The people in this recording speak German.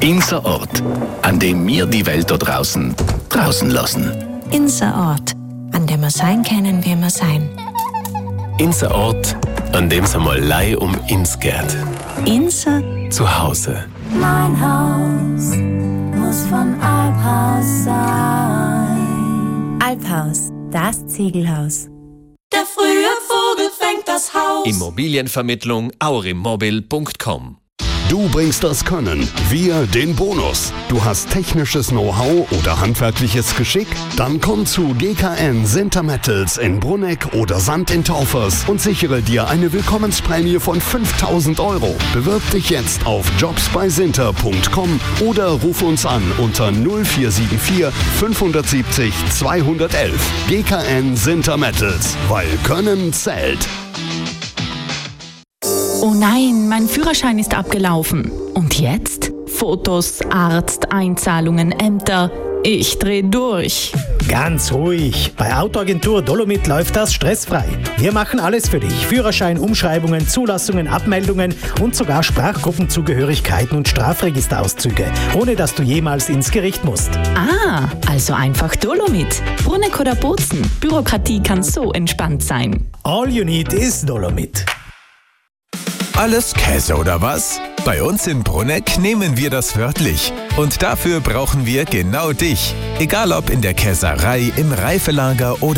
Unser Ort, an dem wir die Welt da draußen lassen. Unser Ort, an dem wir sein können, wie wir sein. Unser Ort, an dem es einmal Lei um uns geht. Unser Zuhause. Mein Haus muss von Alphaus sein. Alphaus, das Ziegelhaus. Der frühe Vogel fängt das Haus. Immobilienvermittlung aurimmobil.com. Du bringst das Können, wir den Bonus. Du hast technisches Know-how oder handwerkliches Geschick? Dann komm zu GKN Sintermettels in Brunegg oder Sand in Taufers und sichere dir eine Willkommensprämie von 5.000 €. Bewirb dich jetzt auf jobsbeisinter.com oder ruf uns an unter 0474 570 211. GKN Sintermettels, weil Können zählt. Oh nein, mein Führerschein ist abgelaufen. Und jetzt? Fotos, Arzt, Einzahlungen, Ämter. Ich dreh durch. Ganz ruhig. Bei Autoagentur Dolomit läuft das stressfrei. Wir machen alles für dich. Führerschein, Umschreibungen, Zulassungen, Abmeldungen und sogar Sprachgruppenzugehörigkeiten und Strafregisterauszüge, ohne dass du jemals ins Gericht musst. Ah, also einfach Dolomit. Brunegg oder Bozen. Bürokratie kann so entspannt sein. All you need is Dolomit. Alles Käse oder was? Bei uns in Brunegg nehmen wir das wörtlich. Und dafür brauchen wir genau dich. Egal ob in der Käserei, im Reifelager oder